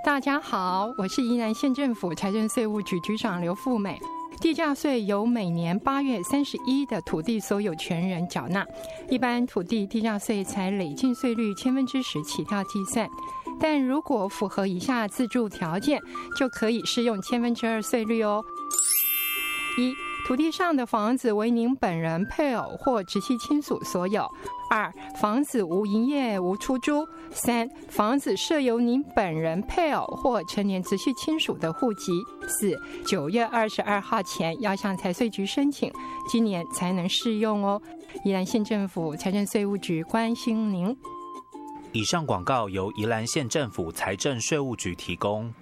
大家好，我是宜兰县政府财政税务局局长刘富美。地价税由每年8月31的土地所有权人缴纳，一般土地地价税采累进税率10%起跳计算，但如果符合以下自住条件，就可以适用2%税率哦。一、土地上的房子为您本人、配偶或直系亲属所有。2、房子无营业、无出租。3、房子设有您本人、配偶或成年直系亲属的户籍。4、9月22号前要向财税局申请，今年才能适用哦。宜兰县政府财政税务局关心您。 以上广告由宜兰县政府财政税务局提供。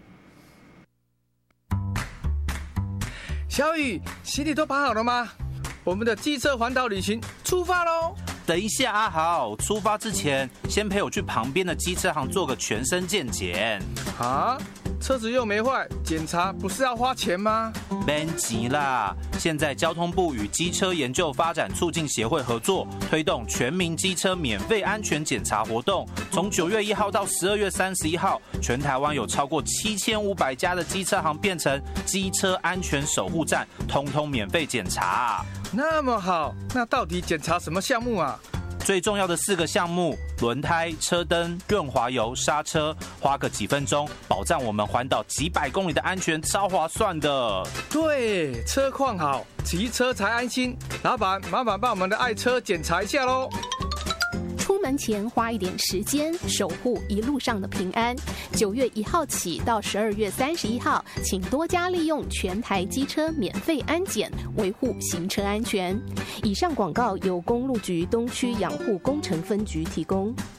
小雨，行李都绑好了吗？我们的机车环岛旅行出发喽！ 等一下，阿豪，出发之前先陪我去旁边的机车行做个全身健检。 啊？车子又没坏，检查不是要花钱吗？ 别急啦，现在交通部与机车研究发展促进协会合作，推动全民机车免费安全检查活动。从9月1号到12月31号，全台湾有超过7500家的机车行变成机车安全守护站，通通免费检查。 那么好，那到底检查什么项目啊？ 最重要的4个项目：轮胎、车灯、润滑油、刹车，花个几分钟，保障我们环岛几百公里的安全，超划算的。 对，车况好，骑车才安心。老板，麻烦帮我们的爱车检查一下喽。 出门前花一点时间，守护一路上的平安。9月1号起到12月31号，请多加利用全台机车免费安检，维护行车安全。以上广告由公路局东区养护工程分局提供。